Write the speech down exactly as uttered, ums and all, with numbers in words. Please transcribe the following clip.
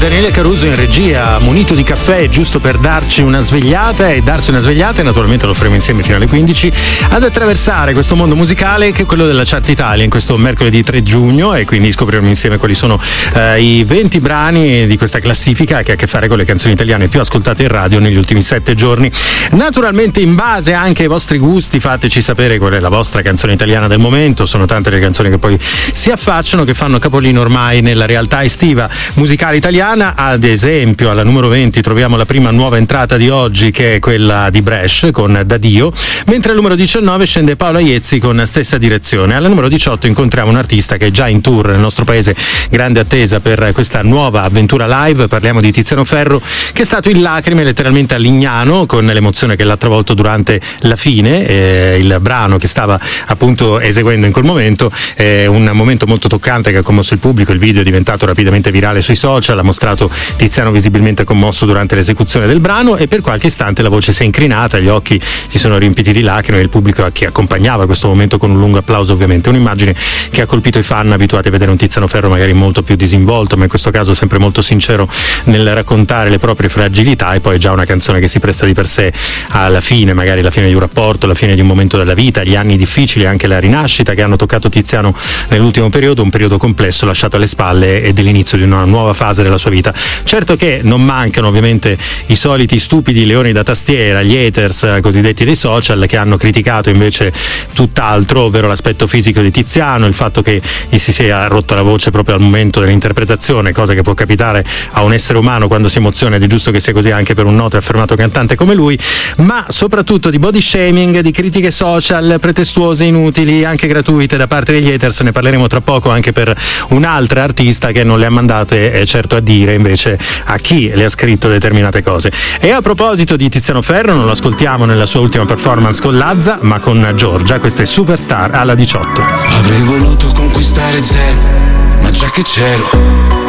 Daniele Caruso in regia, munito di caffè giusto per darci una svegliata e darsi una svegliata, e naturalmente lo faremo insieme fino alle quindici, ad attraversare questo mondo musicale che è quello della Chart Italia in questo mercoledì tre giugno, e quindi scopriremo insieme quali sono eh, i venti brani di questa classifica che ha a che fare con le canzoni italiane più ascoltate in radio negli ultimi sette giorni. Naturalmente in base anche ai vostri gusti fateci sapere qual è la vostra canzone italiana del momento. Sono tante le canzoni che poi si affacciano, che fanno capolino ormai nella realtà estiva musicale italiana. Ad esempio alla numero venti troviamo la prima nuova entrata di oggi, che è quella di Bresh con Daddio, mentre al numero diciannove scende Paola Iezzi con Stessa Direzione. Alla numero diciotto incontriamo un artista che è già in tour nel nostro paese, grande attesa per questa nuova avventura live. Parliamo di Tiziano Ferro, che è stato in lacrime letteralmente a Lignano con l'emozione che l'ha travolto durante la fine, eh, il brano che stava appunto eseguendo in quel momento, eh, un momento molto toccante che ha commosso il pubblico. Il video è diventato rapidamente virale sui social, ha mostrato Tiziano visibilmente commosso durante l'esecuzione del brano, e per qualche istante la voce si è incrinata, gli occhi si sono riempiti di lacrime, e il pubblico che accompagnava questo momento con un lungo applauso, ovviamente. Un'immagine che ha colpito i fan abituati a vedere un Tiziano Ferro magari molto più disinvolto, ma in questo caso sempre molto sincero nel raccontare le proprie fragilità. E poi è già una canzone che si presta di per sé alla fine, magari la fine di un rapporto, la fine di un momento della vita, gli anni difficili, anche la rinascita che hanno toccato Tiziano nell'ultimo periodo, un periodo complesso lasciato alle spalle e dell'inizio di una nuova fase della sua vita. Certo che non mancano ovviamente i soliti stupidi leoni da tastiera, gli haters cosiddetti dei social, che hanno criticato invece tutt'altro, ovvero l'aspetto fisico di Tiziano, il fatto che gli si sia rotta la voce proprio al momento dell'interpretazione, cosa che può capitare a un essere umano quando si emoziona, ed è giusto che sia così anche per un noto e affermato cantante come lui, ma soprattutto di body shaming, di critiche social pretestuose, inutili, anche gratuite da parte degli haters. Ne parleremo tra poco anche per un'altra artista che non le ha mandate eh, certo a dire invece a chi le ha scritto determinate cose. E a proposito di Tiziano Ferro, non lo ascoltiamo nella sua ultima performance con Lazza, ma con Giorgia. Questa è Superstar alla diciotto. Avrei voluto conquistare zero, ma già che c'ero